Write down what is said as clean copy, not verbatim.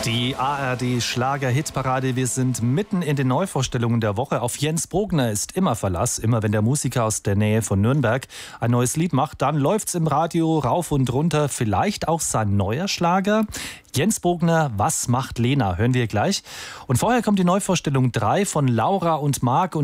Die ARD-Schlager-Hitparade. Wir sind mitten in den Neuvorstellungen der Woche. Auf Jens Bogner ist immer Verlass. Immer wenn der Musiker aus der Nähe von Nürnberg ein neues Lied macht, dann läuft's im Radio rauf und runter. Vielleicht auch sein neuer Schlager. Jens Bogner, Was macht Lena? Hören wir gleich. Und vorher kommt die Neuvorstellung 3 von Laura und Marc.